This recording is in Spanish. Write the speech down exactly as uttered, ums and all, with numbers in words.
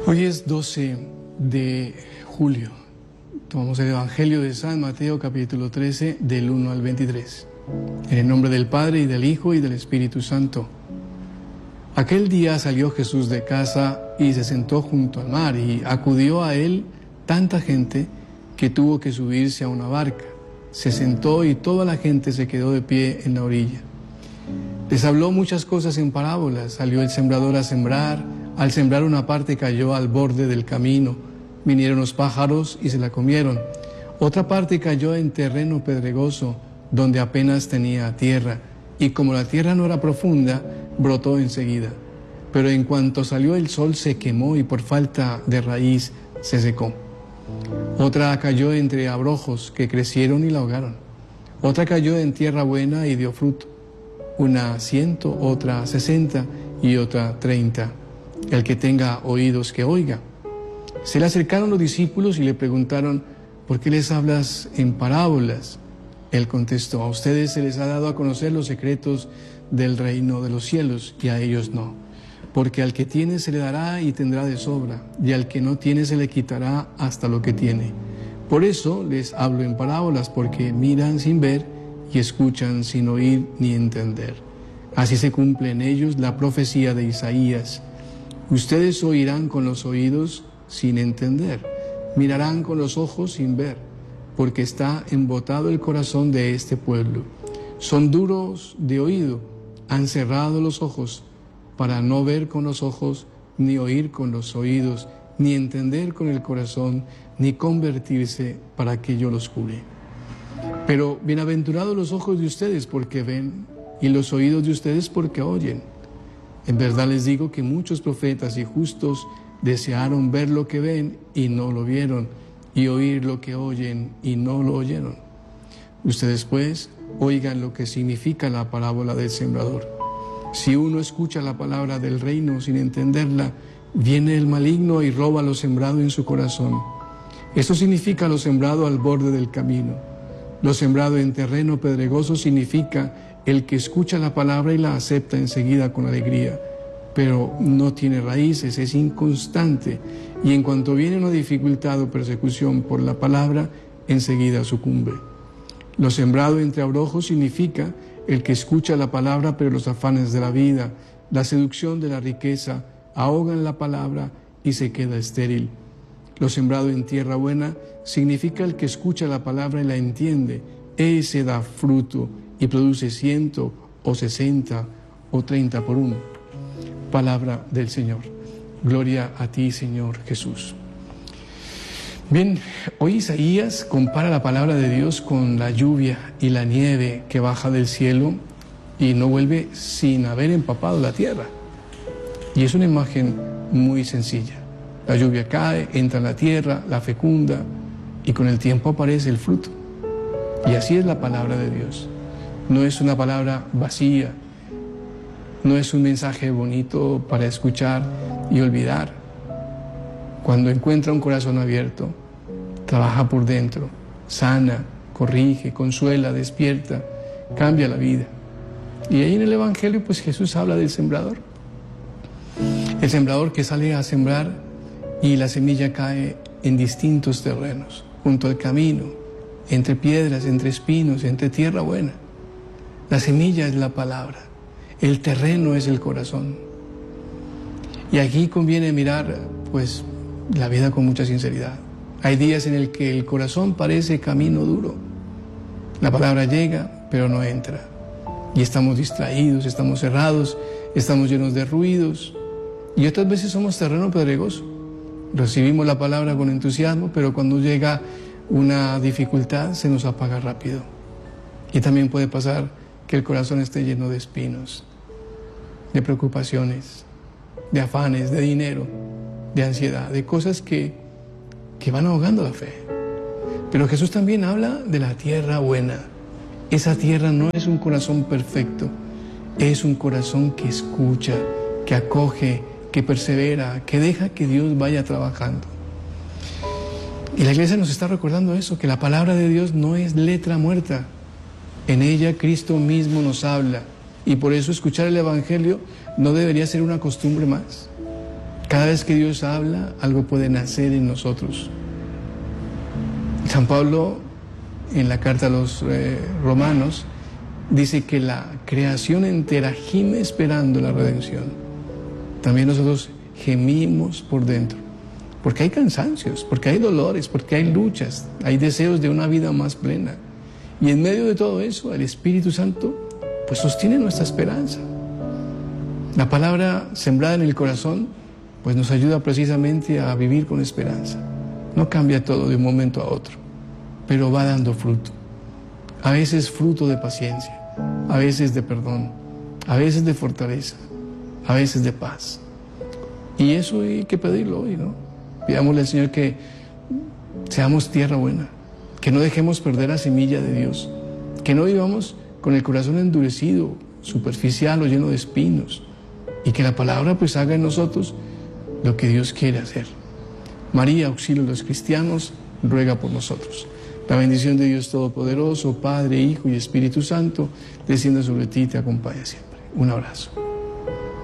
Hoy es doce de julio. Tomamos el Evangelio de San Mateo, capítulo trece, del uno al veintitrés. En el nombre del Padre, y del Hijo, y del Espíritu Santo. Aquel día salió Jesús de casa y se sentó junto al mar, y acudió a él tanta gente que tuvo que subirse a una barca. Se sentó y toda la gente se quedó de pie en la orilla. Les habló muchas cosas en parábolas. Salió el sembrador a sembrar. Al sembrar una parte cayó al borde del camino. Vinieron los pájaros y se la comieron. Otra parte cayó en terreno pedregoso, donde apenas tenía tierra. Y como la tierra no era profunda, brotó enseguida. Pero en cuanto salió el sol se quemó y por falta de raíz se secó. Otra cayó entre abrojos que crecieron y la ahogaron. Otra cayó en tierra buena y dio fruto. Una ciento, otra sesenta y otra treinta. El que tenga oídos que oiga. Se le acercaron los discípulos y le preguntaron: ¿por qué les hablas en parábolas? Él contestó: a ustedes se les ha dado a conocer los secretos del reino de los cielos, y a ellos no. Porque al que tiene se le dará y tendrá de sobra, y al que no tiene se le quitará hasta lo que tiene. Por eso les hablo en parábolas, porque miran sin ver y escuchan sin oír ni entender. Así se cumple en ellos la profecía de Isaías. Ustedes oirán con los oídos sin entender, mirarán con los ojos sin ver, porque está embotado el corazón de este pueblo. Son duros de oído, han cerrado los ojos para no ver con los ojos, ni oír con los oídos, ni entender con el corazón, ni convertirse para que yo los cure. Pero bienaventurados los ojos de ustedes porque ven, y los oídos de ustedes porque oyen. En verdad les digo que muchos profetas y justos desearon ver lo que ven y no lo vieron, y oír lo que oyen y no lo oyeron. Ustedes pues oigan lo que significa la parábola del sembrador. Si uno escucha la palabra del reino sin entenderla, viene el maligno y roba lo sembrado en su corazón. Esto significa lo sembrado al borde del camino. Lo sembrado en terreno pedregoso significa el que escucha la palabra y la acepta enseguida con alegría, pero no tiene raíces, es inconstante, y en cuanto viene una dificultad o persecución por la palabra, enseguida sucumbe. Lo sembrado entre abrojos significa el que escucha la palabra, pero los afanes de la vida, la seducción de la riqueza, ahogan la palabra y se queda estéril. Lo sembrado en tierra buena significa el que escucha la palabra y la entiende. Ese da fruto y produce ciento o sesenta o treinta por uno. Palabra del Señor. Gloria a ti, Señor Jesús. Bien, hoy Isaías compara la palabra de Dios con la lluvia y la nieve que baja del cielo y no vuelve sin haber empapado la tierra. Y es una imagen muy sencilla. La lluvia cae, entra en la tierra, la fecunda y con el tiempo aparece el fruto. Y así es la palabra de Dios. No es una palabra vacía, no es un mensaje bonito para escuchar y olvidar. Cuando encuentra un corazón abierto, trabaja por dentro, sana, corrige, consuela, despierta, cambia la vida. Y ahí en el Evangelio pues Jesús habla del sembrador. El sembrador que sale a sembrar y la semilla cae en distintos terrenos, junto al camino, entre piedras, entre espinos, entre tierra buena. La semilla es la palabra, el terreno es el corazón. Y aquí conviene mirar, pues, la vida con mucha sinceridad. Hay días en el que el corazón parece camino duro. La palabra llega, pero no entra. Y estamos distraídos, estamos cerrados, estamos llenos de ruidos. Y otras veces somos terreno pedregoso. Recibimos la palabra con entusiasmo, pero cuando llega una dificultad se nos apaga rápido. Y también puede pasar que el corazón esté lleno de espinos, de preocupaciones, de afanes, de dinero, de ansiedad, de cosas que, que van ahogando la fe. Pero Jesús también habla de la tierra buena. Esa tierra no es un corazón perfecto, es un corazón que escucha, que acoge, que persevera, que deja que Dios vaya trabajando. Y la iglesia nos está recordando eso, que la palabra de Dios no es letra muerta. En ella Cristo mismo nos habla, y por eso escuchar el Evangelio no debería ser una costumbre más. Cada vez que Dios habla, algo puede nacer en nosotros. San Pablo, en la carta a los eh, romanos, dice que la creación entera gime esperando la redención. También nosotros gemimos por dentro, porque hay cansancios, porque hay dolores, porque hay luchas, hay deseos de una vida más plena. Y en medio de todo eso, el Espíritu Santo pues sostiene nuestra esperanza. La palabra sembrada en el corazón pues nos ayuda precisamente a vivir con esperanza. No cambia todo de un momento a otro, pero va dando fruto. A veces fruto de paciencia, a veces de perdón, a veces de fortaleza, a veces de paz. Y eso hay que pedirlo hoy, ¿no? Pidámosle al Señor que seamos tierra buena, que no dejemos perder la semilla de Dios, que no vivamos con el corazón endurecido, superficial o lleno de espinos, y que la palabra pues haga en nosotros lo que Dios quiere hacer. María, auxilio de los cristianos, ruega por nosotros. La bendición de Dios Todopoderoso, Padre, Hijo y Espíritu Santo, descienda sobre ti y te acompañe siempre. Un abrazo.